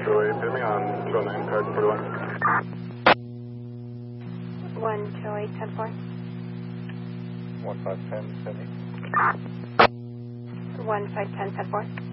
Troy, put me on 209 card 41. 128, 10-4. 1510, 70. 1510, 10-4.